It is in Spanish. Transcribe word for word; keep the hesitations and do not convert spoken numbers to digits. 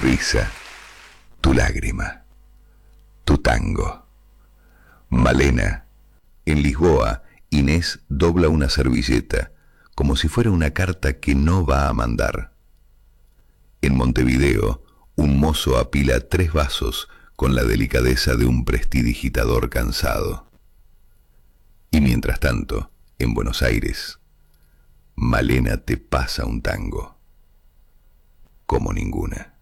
risa, tu lágrima, tu tango. Malena. En Lisboa, Inés dobla una servilleta, como si fuera una carta que no va a mandar. En Montevideo, un mozo apila tres vasos con la delicadeza de un prestidigitador cansado. Y mientras tanto, en Buenos Aires, Malena te pasa un tango como ninguna.